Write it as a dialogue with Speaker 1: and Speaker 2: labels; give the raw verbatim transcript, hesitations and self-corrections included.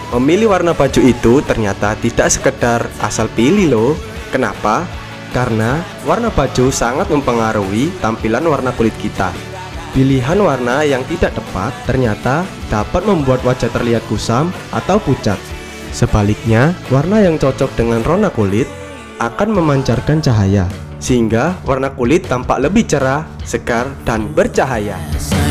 Speaker 1: Memilih warna baju itu ternyata tidak sekedar asal pilih loh. Kenapa? Karena warna baju sangat mempengaruhi tampilan warna kulit kita. Pilihan warna yang tidak tepat ternyata dapat membuat wajah terlihat kusam atau pucat. Sebaliknya, warna yang cocok dengan rona kulit akan memancarkan cahaya, sehingga warna kulit tampak lebih cerah, segar, dan bercahaya.